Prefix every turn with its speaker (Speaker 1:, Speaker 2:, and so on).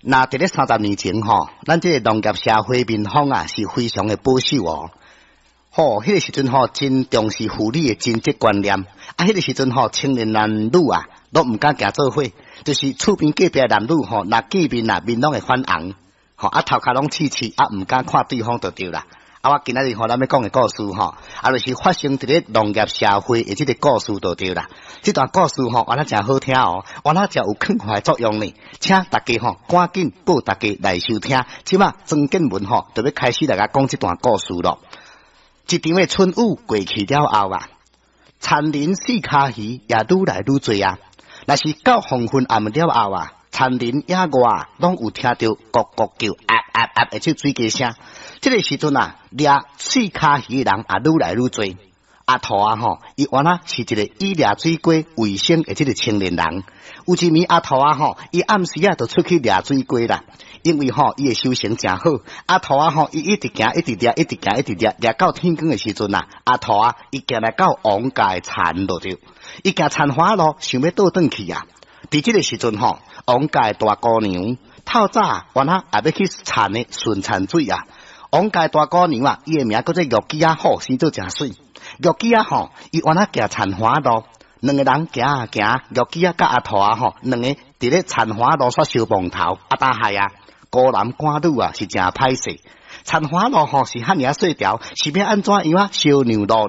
Speaker 1: 那伫咧30年前吼，咱这个农业社会民风啊是非常的保守哦。吼，迄个时阵吼真重视妇女的经济观念，啊，迄个时阵吼青年男女啊都毋敢行做伙，就是厝边隔壁的男女吼，若见面啊面拢会反红，吼啊头壳拢刺刺，啊毋敢看对方就对啦。啊，我今仔日吼咱要讲的故事吼，啊就是发生伫咧农业社会的即个故事就对啦。这段故事吼，原来真好听哦，原来真有劝化的作用呢。请大家吼赶紧报大家来收听。即马庄建文吼就要开始来甲讲这段故事咯。一场的春雨过去了后啊，田林四脚鱼也愈来愈多啊。若是到黄昏暗了后啊，田林野外拢有听到咕咕叫的这水鸡声。这个时阵啊，掠四脚鱼的人也愈来愈多。阿兔啊吼，伊原来是一个以掠水鸡为生的这个青年人。有一暝阿兔啊吼，伊暗时啊就出去掠水鸡啦。因为吼伊的修行真好，阿兔啊吼伊一直行，一直掠，一直行，一直掠，掠到天光的时阵啊，阿兔啊伊行来到王家的田路着，伊行田花路，想要倒转去啊。伫这个时阵吼，王家的大姑娘透早原来也要去田的顺田水啊。王家的大姑娘啊，伊的名叫做玉姬啊，好生做真水。玉姬啊吼，伊原来行田花路。两个人行啊行，玉姬啊甲阿兔啊吼，两个伫咧田花路煞相碰头，啊打害啊，孤男寡女啊是真歹势。田花路吼是遐尔细条，是要安怎样啊？小牛路